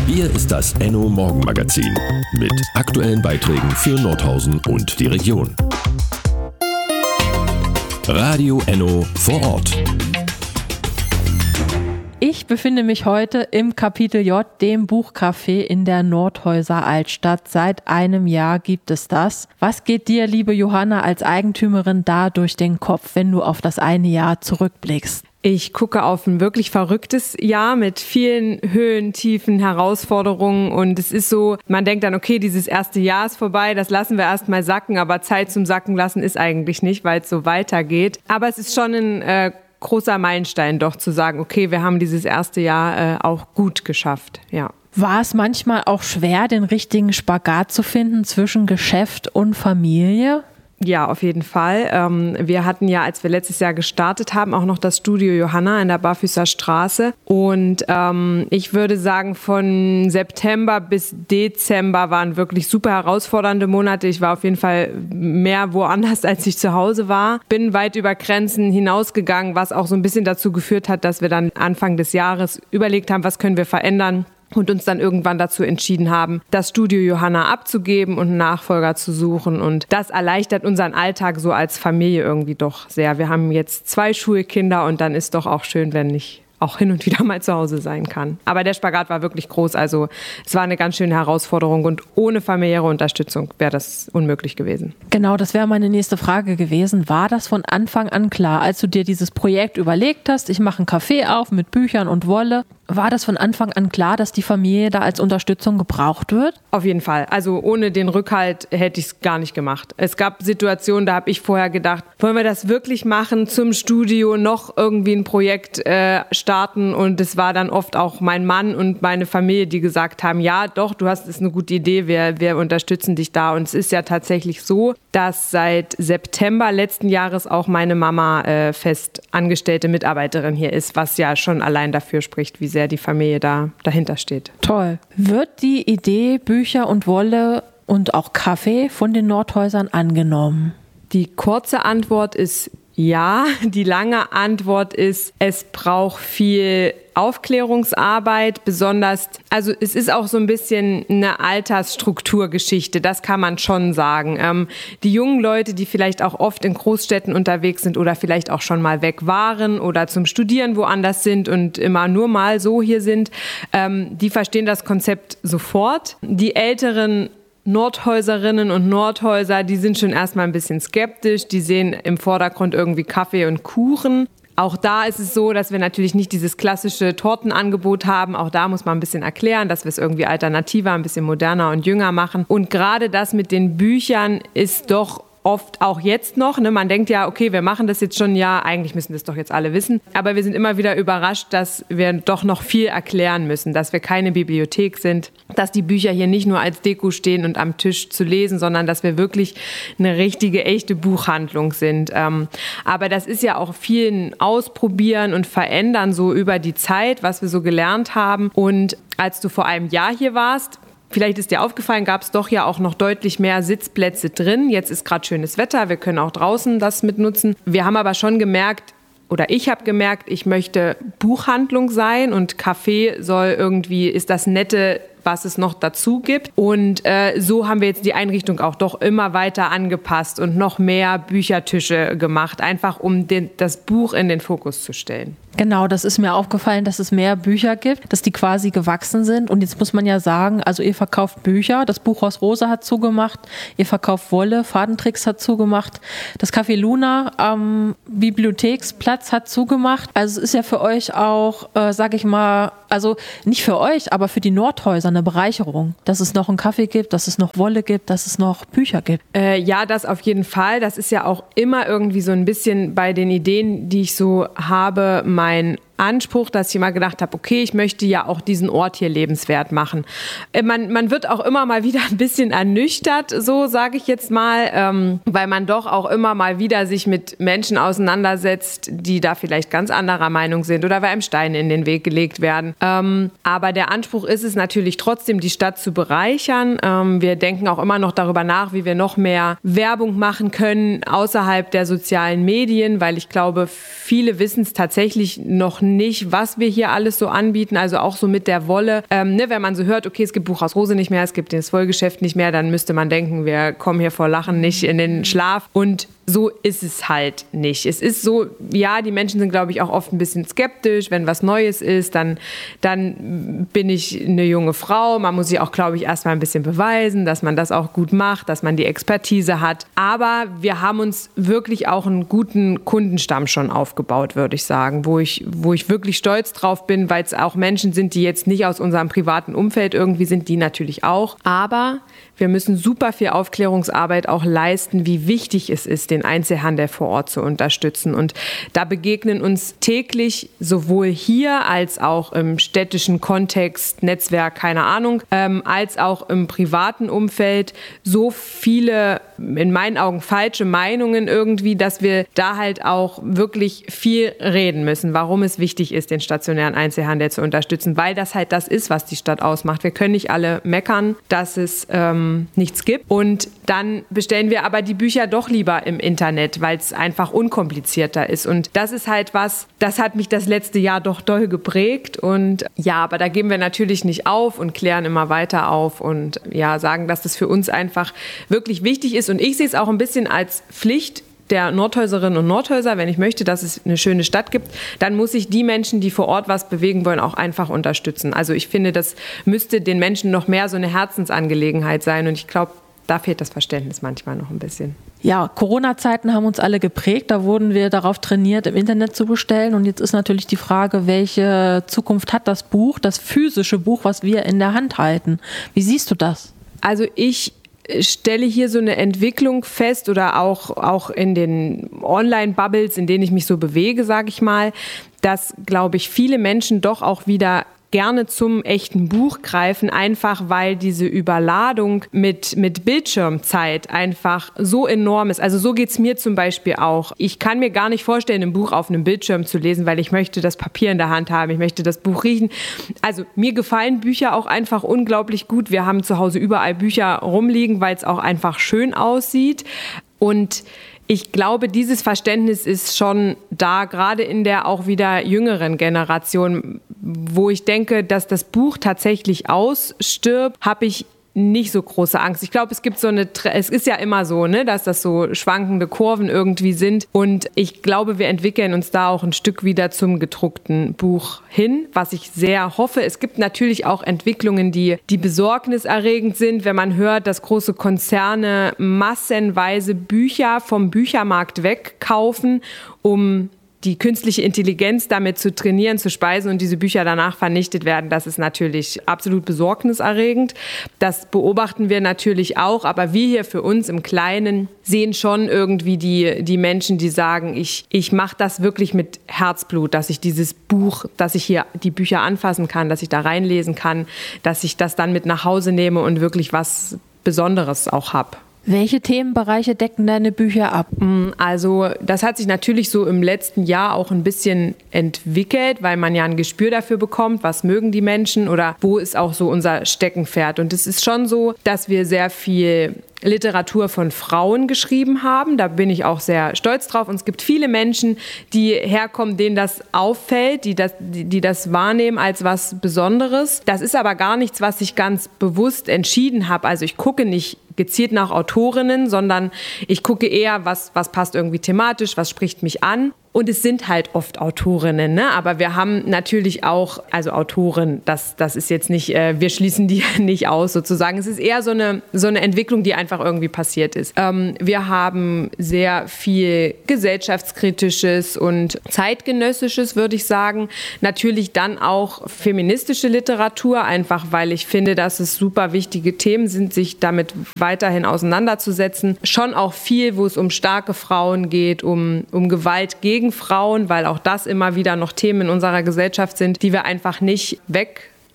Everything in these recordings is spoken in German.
Hier ist das Enno Morgenmagazin mit aktuellen Beiträgen für Nordhausen und die Region. Radio Enno vor Ort. Ich befinde mich heute im Kapitel J, dem Buchcafé in der Nordhäuser Altstadt. Seit einem Jahr gibt es das. Was geht dir, liebe Johanna, als Eigentümerin da durch den Kopf, wenn du auf das eine Jahr zurückblickst? Ich gucke auf ein wirklich verrücktes Jahr mit vielen Höhen, Tiefen, Herausforderungen und es ist so, man denkt dann, okay, dieses erste Jahr ist vorbei, das lassen wir erstmal sacken, aber Zeit zum Sacken lassen ist eigentlich nicht, weil es so weitergeht. Aber es ist schon ein großer Meilenstein doch zu sagen, okay, wir haben dieses erste Jahr auch gut geschafft, ja. War es manchmal auch schwer, den richtigen Spagat zu finden zwischen Geschäft und Familie? Ja, auf jeden Fall. Wir hatten ja, als wir letztes Jahr gestartet haben, auch noch das Studio Johanna in der Barfüßer Straße. Und ich würde sagen, von September bis Dezember waren wirklich super herausfordernde Monate. Ich war auf jeden Fall mehr woanders, als ich zu Hause war. Bin weit über Grenzen hinausgegangen, was auch so ein bisschen dazu geführt hat, dass wir dann Anfang des Jahres überlegt haben, was können wir verändern. Und uns dann irgendwann dazu entschieden haben, das Studio Johanna abzugeben und einen Nachfolger zu suchen. Und das erleichtert unseren Alltag so als Familie irgendwie doch sehr. Wir haben jetzt 2 Schulkinder und dann ist doch auch schön, wenn ich auch hin und wieder mal zu Hause sein kann. Aber der Spagat war wirklich groß. Also es war eine ganz schöne Herausforderung und ohne familiäre Unterstützung wäre das unmöglich gewesen. Genau, das wäre meine nächste Frage gewesen. War das von Anfang an klar, als du dir dieses Projekt überlegt hast, ich mache einen Café auf mit Büchern und Wolle? War das von Anfang an klar, dass die Familie da als Unterstützung gebraucht wird? Auf jeden Fall. Also ohne den Rückhalt hätte ich es gar nicht gemacht. Es gab Situationen, da habe ich vorher gedacht, wollen wir das wirklich machen, zum Studio noch irgendwie ein Projekt starten? Und es war dann oft auch mein Mann und meine Familie, die gesagt haben, ja doch, du hast, ist eine gute Idee, wir unterstützen dich da. Und es ist ja tatsächlich so, dass seit September letzten Jahres auch meine Mama fest angestellte Mitarbeiterin hier ist, was ja schon allein dafür spricht, wie sehr die Familie dahinter steht. Toll. Wird die Idee Bücher und Wolle und auch Kaffee von den Nordhäusern angenommen? Die kurze Antwort ist ja. Die lange Antwort ist, es braucht viel Aufklärungsarbeit, besonders, also es ist auch so ein bisschen eine Altersstrukturgeschichte, das kann man schon sagen. Die jungen Leute, die vielleicht auch oft in Großstädten unterwegs sind oder vielleicht auch schon mal weg waren oder zum Studieren woanders sind und immer nur mal so hier sind, die verstehen das Konzept sofort. Die älteren Nordhäuserinnen und Nordhäuser, die sind schon erstmal ein bisschen skeptisch, die sehen im Vordergrund irgendwie Kaffee und Kuchen. Auch da ist es so, dass wir natürlich nicht dieses klassische Tortenangebot haben. Auch da muss man ein bisschen erklären, dass wir es irgendwie alternativer, ein bisschen moderner und jünger machen. Und gerade das mit den Büchern ist doch oft auch jetzt noch, ne? Man denkt ja, okay, wir machen das jetzt schon, ja, eigentlich müssen das doch jetzt alle wissen. Aber wir sind immer wieder überrascht, dass wir doch noch viel erklären müssen, dass wir keine Bibliothek sind, dass die Bücher hier nicht nur als Deko stehen und am Tisch zu lesen, sondern dass wir wirklich eine richtige, echte Buchhandlung sind. Aber das ist ja auch viel Ausprobieren und Verändern so über die Zeit, was wir so gelernt haben. Und als du vor einem Jahr hier warst, vielleicht ist dir aufgefallen, gab es doch ja auch noch deutlich mehr Sitzplätze drin. Jetzt ist gerade schönes Wetter, wir können auch draußen das mitnutzen. Wir haben aber schon gemerkt, oder ich habe gemerkt, ich möchte Buchhandlung sein und Café soll irgendwie, ist das Nette, was es noch dazu gibt. Und so haben wir jetzt die Einrichtung auch doch immer weiter angepasst und noch mehr Büchertische gemacht, einfach um das Buch in den Fokus zu stellen. Genau, das ist mir aufgefallen, dass es mehr Bücher gibt, dass die quasi gewachsen sind. Und jetzt muss man ja sagen, also ihr verkauft Bücher, das Buchhaus Rosa hat zugemacht, ihr verkauft Wolle, Fadentricks hat zugemacht, das Café Luna am Bibliotheksplatz hat zugemacht. Also es ist ja für euch auch, sage ich mal, also nicht für euch, aber für die Nordhäuser eine Bereicherung, dass es noch einen Kaffee gibt, dass es noch Wolle gibt, dass es noch Bücher gibt. Ja, das auf jeden Fall. Das ist ja auch immer irgendwie so ein bisschen bei den Ideen, die ich so habe, mein Anspruch, dass ich immer gedacht habe, okay, ich möchte ja auch diesen Ort hier lebenswert machen. Man wird auch immer mal wieder ein bisschen ernüchtert, so sage ich jetzt mal, weil man doch auch immer mal wieder sich mit Menschen auseinandersetzt, die da vielleicht ganz anderer Meinung sind oder weil einem Steine in den Weg gelegt werden. Aber der Anspruch ist es natürlich trotzdem, die Stadt zu bereichern. Wir denken auch immer noch darüber nach, wie wir noch mehr Werbung machen können außerhalb der sozialen Medien, weil ich glaube, viele wissen es tatsächlich noch nicht, was wir hier alles so anbieten, also auch so mit der Wolle. Wenn man so hört, okay, es gibt Buchhaus Rose nicht mehr, es gibt das Wollgeschäft nicht mehr, dann müsste man denken, wir kommen hier vor Lachen nicht in den Schlaf. Und so ist es halt nicht. Es ist so, ja, die Menschen sind, glaube ich, auch oft ein bisschen skeptisch. Wenn was Neues ist, dann bin ich eine junge Frau. Man muss sich auch, glaube ich, erstmal ein bisschen beweisen, dass man das auch gut macht, dass man die Expertise hat. Aber wir haben uns wirklich auch einen guten Kundenstamm schon aufgebaut, würde ich sagen, wo ich wirklich stolz drauf bin, weil es auch Menschen sind, die jetzt nicht aus unserem privaten Umfeld irgendwie sind, die natürlich auch. Aber wir müssen super viel Aufklärungsarbeit auch leisten, wie wichtig es ist, den Einzelhandel vor Ort zu unterstützen. Und da begegnen uns täglich sowohl hier als auch im städtischen Kontext, Netzwerk, keine Ahnung, als auch im privaten Umfeld so viele, in meinen Augen, falsche Meinungen irgendwie, dass wir da halt auch wirklich viel reden müssen, warum es wichtig ist, den stationären Einzelhandel zu unterstützen, weil das halt das ist, was die Stadt ausmacht. Wir können nicht alle meckern, dass es nichts gibt. Und dann bestellen wir aber die Bücher doch lieber im Internet, weil es einfach unkomplizierter ist. Und das ist halt was, das hat mich das letzte Jahr doch doll geprägt. Und ja, aber da geben wir natürlich nicht auf und klären immer weiter auf und ja, sagen, dass das für uns einfach wirklich wichtig ist. Und ich sehe es auch ein bisschen als Pflicht der Nordhäuserinnen und Nordhäuser, wenn ich möchte, dass es eine schöne Stadt gibt, dann muss ich die Menschen, die vor Ort was bewegen wollen, auch einfach unterstützen. Also ich finde, das müsste den Menschen noch mehr so eine Herzensangelegenheit sein und ich glaube, da fehlt das Verständnis manchmal noch ein bisschen. Ja, Corona-Zeiten haben uns alle geprägt. Da wurden wir darauf trainiert, im Internet zu bestellen. Und jetzt ist natürlich die Frage, welche Zukunft hat das Buch, das physische Buch, was wir in der Hand halten? Wie siehst du das? Also ich stelle hier so eine Entwicklung fest oder auch in den Online-Bubbles, in denen ich mich so bewege, sage ich mal, dass, glaube ich, viele Menschen doch auch wieder gerne zum echten Buch greifen, einfach weil diese Überladung mit Bildschirmzeit einfach so enorm ist. Also so geht's mir zum Beispiel auch. Ich kann mir gar nicht vorstellen, ein Buch auf einem Bildschirm zu lesen, weil ich möchte das Papier in der Hand haben, ich möchte das Buch riechen. Also mir gefallen Bücher auch einfach unglaublich gut. Wir haben zu Hause überall Bücher rumliegen, weil es auch einfach schön aussieht. Und ich glaube, dieses Verständnis ist schon da, gerade in der auch wieder jüngeren Generation, wo ich denke, dass das Buch tatsächlich ausstirbt, habe ich nicht so große Angst. Ich glaube, es ist ja immer so, ne, dass das so schwankende Kurven irgendwie sind. Und ich glaube, wir entwickeln uns da auch ein Stück wieder zum gedruckten Buch hin, was ich sehr hoffe. Es gibt natürlich auch Entwicklungen, die besorgniserregend sind, wenn man hört, dass große Konzerne massenweise Bücher vom Büchermarkt wegkaufen, um die künstliche Intelligenz damit zu trainieren, zu speisen und diese Bücher danach vernichtet werden, das ist natürlich absolut besorgniserregend. Das beobachten wir natürlich auch, aber wir hier für uns im Kleinen sehen schon irgendwie die Menschen, die sagen, ich mache das wirklich mit Herzblut, dass ich dieses Buch, dass ich hier die Bücher anfassen kann, dass ich da reinlesen kann, dass ich das dann mit nach Hause nehme und wirklich was Besonderes auch habe. Welche Themenbereiche decken deine Bücher ab? Also das hat sich natürlich so im letzten Jahr auch ein bisschen entwickelt, weil man ja ein Gespür dafür bekommt, was mögen die Menschen oder wo ist auch so unser Steckenpferd. Und es ist schon so, dass wir sehr viel Literatur von Frauen geschrieben haben. Da bin ich auch sehr stolz drauf. Und es gibt viele Menschen, die herkommen, denen das auffällt, die das wahrnehmen als was Besonderes. Das ist aber gar nichts, was ich ganz bewusst entschieden habe. Also ich gucke nicht gezielt nach Autorinnen, sondern ich gucke eher, was passt irgendwie thematisch, was spricht mich an. Und es sind halt oft Autorinnen, ne? Aber wir haben natürlich auch, also Autoren, das ist jetzt nicht, wir schließen die nicht aus sozusagen. Es ist eher so eine Entwicklung, die einfach irgendwie passiert ist. Wir haben sehr viel gesellschaftskritisches und zeitgenössisches, würde ich sagen. Natürlich dann auch feministische Literatur, einfach weil ich finde, dass es super wichtige Themen sind, sich damit weiterhin auseinanderzusetzen. Schon auch viel, wo es um starke Frauen geht, um Gewalt gegen Frauen, weil auch das immer wieder noch Themen in unserer Gesellschaft sind, die wir einfach nicht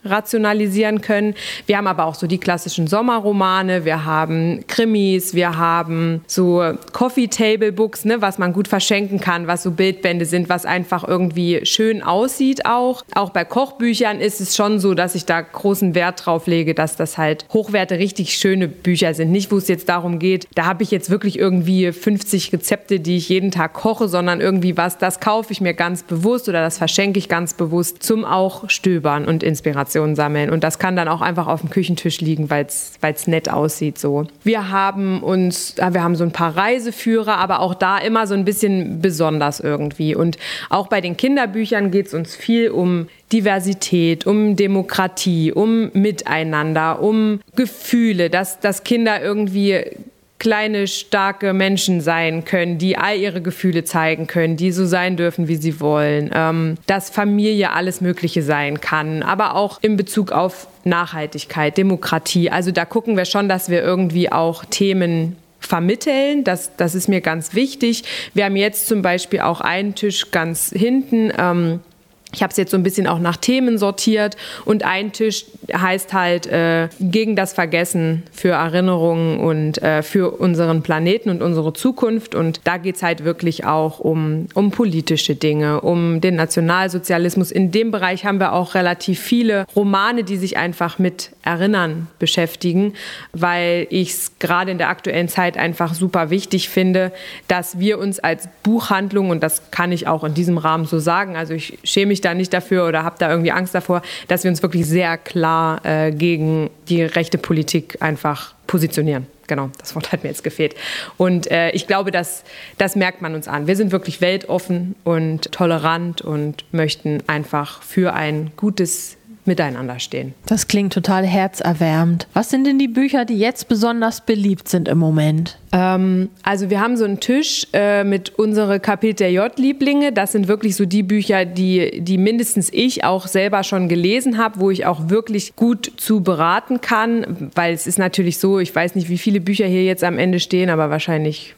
rationalisieren können. Wir haben aber auch so die klassischen Sommerromane, wir haben Krimis, wir haben so Coffee-Table-Books, ne, was man gut verschenken kann, was so Bildbände sind, was einfach irgendwie schön aussieht auch. Auch bei Kochbüchern ist es schon so, dass ich da großen Wert drauf lege, dass das halt hochwerte, richtig schöne Bücher sind. Nicht, wo es jetzt darum geht, da habe ich jetzt wirklich irgendwie 50 Rezepte, die ich jeden Tag koche, sondern irgendwie was, das kaufe ich mir ganz bewusst oder das verschenke ich ganz bewusst zum auch Stöbern und Inspiration sammeln. Und das kann dann auch einfach auf dem Küchentisch liegen, weil es nett aussieht so. Wir haben so ein paar Reiseführer, aber auch da immer so ein bisschen besonders irgendwie. Und auch bei den Kinderbüchern geht es uns viel um Diversität, um Demokratie, um Miteinander, um Gefühle, dass Kinder irgendwie kleine, starke Menschen sein können, die all ihre Gefühle zeigen können, die so sein dürfen, wie sie wollen, dass Familie alles Mögliche sein kann, aber auch in Bezug auf Nachhaltigkeit, Demokratie. Also da gucken wir schon, dass wir irgendwie auch Themen vermitteln. Das ist mir ganz wichtig. Wir haben jetzt zum Beispiel auch einen Tisch ganz hinten, ich habe es jetzt so ein bisschen auch nach Themen sortiert und ein Tisch heißt halt gegen das Vergessen, für Erinnerungen und für unseren Planeten und unsere Zukunft. Und da geht es halt wirklich auch um politische Dinge, um den Nationalsozialismus. In dem Bereich haben wir auch relativ viele Romane, die sich einfach mit Erinnern beschäftigen, weil ich es gerade in der aktuellen Zeit einfach super wichtig finde, dass wir uns als Buchhandlung, und das kann ich auch in diesem Rahmen so sagen, also ich schäme mich da nicht dafür oder habe da irgendwie Angst davor, dass wir uns wirklich sehr klar gegen die rechte Politik einfach positionieren. Genau, das Wort hat mir jetzt gefehlt. Und ich glaube, das merkt man uns an. Wir sind wirklich weltoffen und tolerant und möchten einfach für ein gutes Miteinander stehen. Das klingt total herzerwärmend. Was sind denn die Bücher, die jetzt besonders beliebt sind im Moment? Also wir haben so einen Tisch mit unsere Kapitel der J-Lieblinge. Das sind wirklich so die Bücher, die mindestens ich auch selber schon gelesen habe, wo ich auch wirklich gut zu beraten kann. Weil es ist natürlich so, ich weiß nicht, wie viele Bücher hier jetzt am Ende stehen, aber wahrscheinlich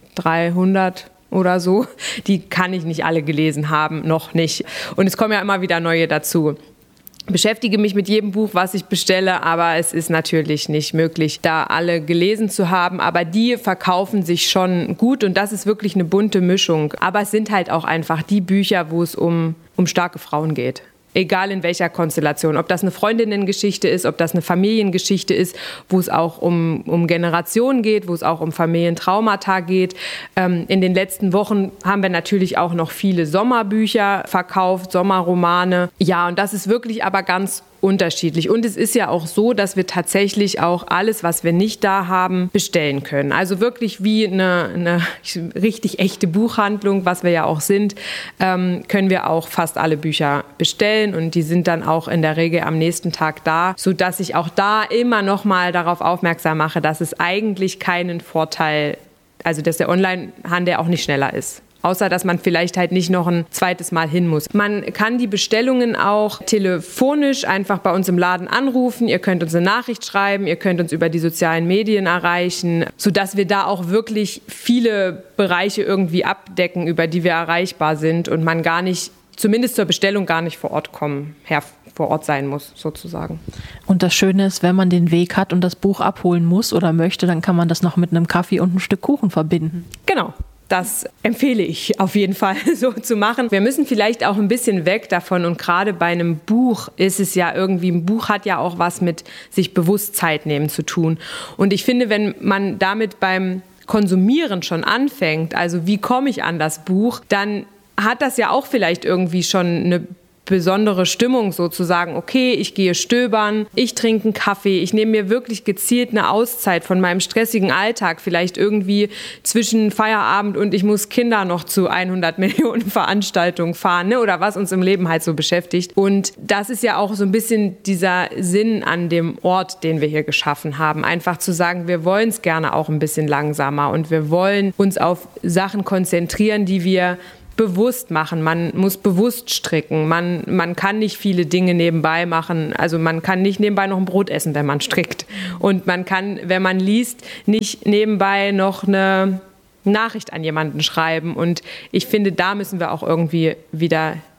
300 oder so. Die kann ich nicht alle gelesen haben, noch nicht. Und es kommen ja immer wieder neue dazu. Beschäftige mich mit jedem Buch, was ich bestelle, aber es ist natürlich nicht möglich, da alle gelesen zu haben. Aber die verkaufen sich schon gut und das ist wirklich eine bunte Mischung. Aber es sind halt auch einfach die Bücher, wo es um starke Frauen geht. Egal in welcher Konstellation, ob das eine Freundinnengeschichte ist, ob das eine Familiengeschichte ist, wo es auch um Generationen geht, wo es auch um Familientraumata geht. In den letzten Wochen haben wir natürlich auch noch viele Sommerbücher verkauft, Sommerromane. Ja, und das ist wirklich aber ganz unterschiedlich. Und es ist ja auch so, dass wir tatsächlich auch alles, was wir nicht da haben, bestellen können. Also wirklich wie eine richtig echte Buchhandlung, was wir ja auch sind, können wir auch fast alle Bücher bestellen und die sind dann auch in der Regel am nächsten Tag da, sodass ich auch da immer noch mal darauf aufmerksam mache, dass es eigentlich keinen Vorteil, also dass der Onlinehandel auch nicht schneller ist. Außer, dass man vielleicht halt nicht noch ein zweites Mal hin muss. Man kann die Bestellungen auch telefonisch einfach bei uns im Laden anrufen. Ihr könnt uns eine Nachricht schreiben, ihr könnt uns über die sozialen Medien erreichen, sodass wir da auch wirklich viele Bereiche irgendwie abdecken, über die wir erreichbar sind und man gar nicht, zumindest zur Bestellung gar nicht vor Ort vor Ort sein muss, sozusagen. Und das Schöne ist, wenn man den Weg hat und das Buch abholen muss oder möchte, dann kann man das noch mit einem Kaffee und ein Stück Kuchen verbinden. Genau. Das empfehle ich auf jeden Fall so zu machen. Wir müssen vielleicht auch ein bisschen weg davon und gerade bei einem Buch ist es ja irgendwie, ein Buch hat ja auch was mit sich bewusst Zeit nehmen zu tun. Und ich finde, wenn man damit beim Konsumieren schon anfängt, also wie komme ich an das Buch, dann hat das ja auch vielleicht irgendwie schon eine besondere Stimmung sozusagen, okay, ich gehe stöbern, ich trinke einen Kaffee, ich nehme mir wirklich gezielt eine Auszeit von meinem stressigen Alltag, vielleicht irgendwie zwischen Feierabend und ich muss Kinder noch zu 100 Millionen Veranstaltungen fahren, ne? Oder was uns im Leben halt so beschäftigt. Und das ist ja auch so ein bisschen dieser Sinn an dem Ort, den wir hier geschaffen haben, einfach zu sagen, wir wollen es gerne auch ein bisschen langsamer und wir wollen uns auf Sachen konzentrieren, die wir bewusst machen. Man muss bewusst stricken. Man kann nicht viele Dinge nebenbei machen. Also man kann nicht nebenbei noch ein Brot essen, wenn man strickt. Und man kann, wenn man liest, nicht nebenbei noch eine Nachricht an jemanden schreiben. Und ich finde, da müssen wir auch irgendwie wieder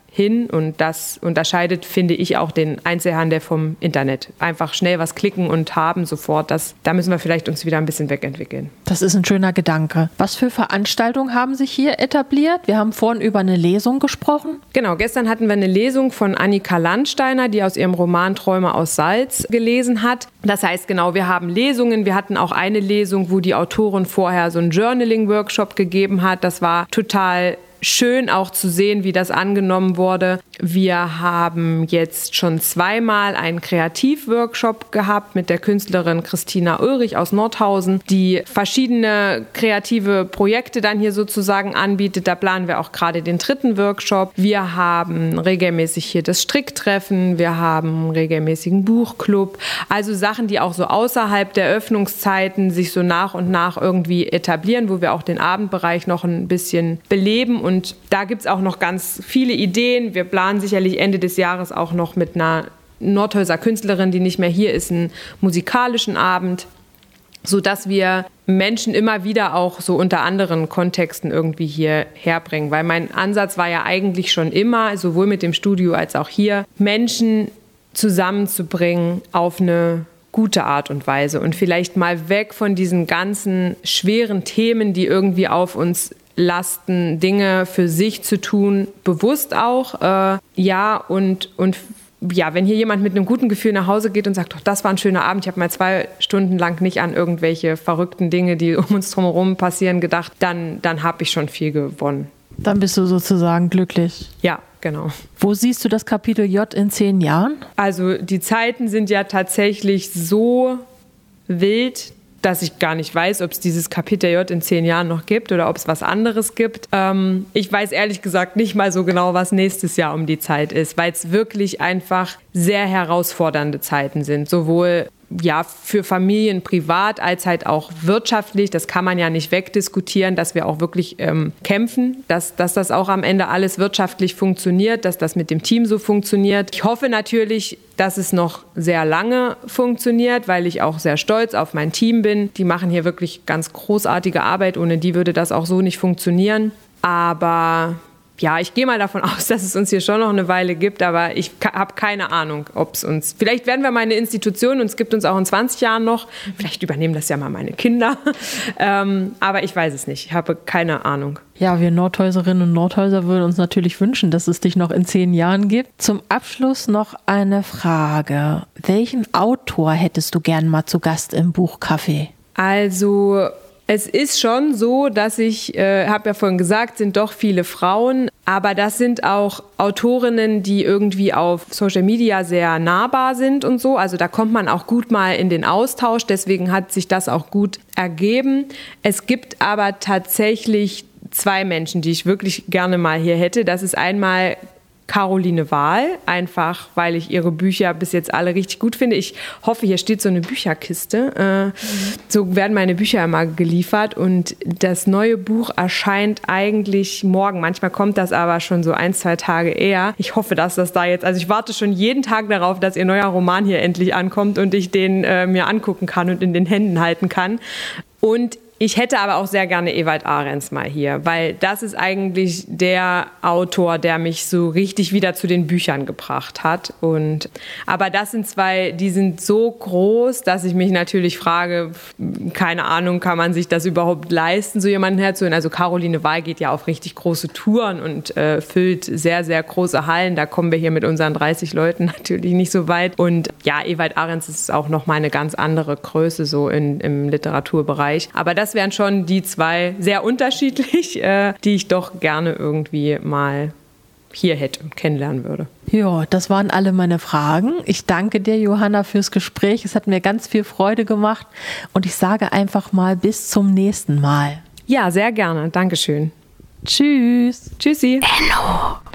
hin und das unterscheidet, finde ich, auch den Einzelhandel vom Internet. Einfach schnell was klicken und haben sofort. Da müssen wir vielleicht uns wieder ein bisschen wegentwickeln. Das ist ein schöner Gedanke. Was für Veranstaltungen haben sich hier etabliert? Wir haben vorhin über eine Lesung gesprochen. Genau, gestern hatten wir eine Lesung von Annika Landsteiner, die aus ihrem Roman Träume aus Salz gelesen hat. Das heißt, genau, wir haben Lesungen. Wir hatten auch eine Lesung, wo die Autorin vorher so einen Journaling-Workshop gegeben hat. Das war total schön auch zu sehen, wie das angenommen wurde. Wir haben jetzt schon zweimal einen Kreativworkshop gehabt mit der Künstlerin Christina Ulrich aus Nordhausen, die verschiedene kreative Projekte dann hier sozusagen anbietet. Da planen wir auch gerade den 3. Workshop. Wir haben regelmäßig hier das Stricktreffen. Wir haben einen regelmäßigen Buchclub. Also Sachen, die auch so außerhalb der Öffnungszeiten sich so nach und nach irgendwie etablieren, wo wir auch den Abendbereich noch ein bisschen beleben. Und da gibt es auch noch ganz viele Ideen. Wir planen sicherlich Ende des Jahres auch noch mit einer Nordhäuser Künstlerin, die nicht mehr hier ist, einen musikalischen Abend, sodass wir Menschen immer wieder auch so unter anderen Kontexten irgendwie hier herbringen. Weil mein Ansatz war ja eigentlich schon immer, sowohl mit dem Studio als auch hier, Menschen zusammenzubringen auf eine gute Art und Weise und vielleicht mal weg von diesen ganzen schweren Themen, die irgendwie auf uns lasten, Dinge für sich zu tun, bewusst auch. Und wenn hier jemand mit einem guten Gefühl nach Hause geht und sagt, doch, das war ein schöner Abend, ich habe mal 2 Stunden lang nicht an irgendwelche verrückten Dinge, die um uns drumherum passieren, gedacht, dann habe ich schon viel gewonnen. Dann bist du sozusagen glücklich. Ja, genau. Wo siehst du das Kapitel J in 10 Jahren? Also die Zeiten sind ja tatsächlich so wild, dass ich gar nicht weiß, ob es dieses Kapitel J in 10 Jahren noch gibt oder ob es was anderes gibt. Ich weiß ehrlich gesagt nicht mal so genau, was nächstes Jahr um die Zeit ist, weil es wirklich einfach sehr herausfordernde Zeiten sind. Sowohl für Familien privat als halt auch wirtschaftlich. Das kann man ja nicht wegdiskutieren, dass wir auch wirklich kämpfen, dass das auch am Ende alles wirtschaftlich funktioniert, dass das mit dem Team so funktioniert. Ich hoffe natürlich, dass es noch sehr lange funktioniert, weil ich auch sehr stolz auf mein Team bin. Die machen hier wirklich ganz großartige Arbeit. Ohne die würde das auch so nicht funktionieren. Aber ja, ich gehe mal davon aus, dass es uns hier schon noch eine Weile gibt, aber ich habe keine Ahnung, ob es uns... Vielleicht werden wir mal eine Institution und es gibt uns auch in 20 Jahren noch. Vielleicht übernehmen das ja mal meine Kinder. Aber ich weiß es nicht. Ich habe keine Ahnung. Ja, wir Nordhäuserinnen und Nordhäuser würden uns natürlich wünschen, dass es dich noch in 10 Jahren gibt. Zum Abschluss noch eine Frage. Welchen Autor hättest du gern mal zu Gast im Buchcafé? Also... Es ist schon so, dass ich, habe ja vorhin gesagt, sind doch viele Frauen, aber das sind auch Autorinnen, die irgendwie auf Social Media sehr nahbar sind und so. Also da kommt man auch gut mal in den Austausch, deswegen hat sich das auch gut ergeben. Es gibt aber tatsächlich 2 Menschen, die ich wirklich gerne mal hier hätte. Das ist einmal Caroline Wahl, einfach weil ich ihre Bücher bis jetzt alle richtig gut finde. Ich hoffe, hier steht so eine Bücherkiste. So werden meine Bücher immer geliefert und das neue Buch erscheint eigentlich morgen. Manchmal kommt das aber schon so 1-2 Tage eher. Ich hoffe, dass das da jetzt, also ich warte schon jeden Tag darauf, dass ihr neuer Roman hier endlich ankommt und ich den mir angucken kann und in den Händen halten kann. Und ich hätte aber auch sehr gerne Ewald Ahrens mal hier, weil das ist eigentlich der Autor, der mich so richtig wieder zu den Büchern gebracht hat. Aber das sind 2, die sind so groß, dass ich mich natürlich frage, keine Ahnung, kann man sich das überhaupt leisten, so jemanden herzuholen? Also Caroline Wahl geht ja auf richtig große Touren und füllt sehr, sehr große Hallen. Da kommen wir hier mit unseren 30 Leuten natürlich nicht so weit. Und ja, Ewald Ahrens ist auch nochmal eine ganz andere Größe so im Literaturbereich. Aber das wären schon die 2 sehr unterschiedlich, die ich doch gerne irgendwie mal hier hätte und kennenlernen würde. Ja, das waren alle meine Fragen. Ich danke dir, Johanna, fürs Gespräch. Es hat mir ganz viel Freude gemacht und ich sage einfach mal bis zum nächsten Mal. Ja, sehr gerne. Dankeschön. Tschüss. Tschüssi. Hello.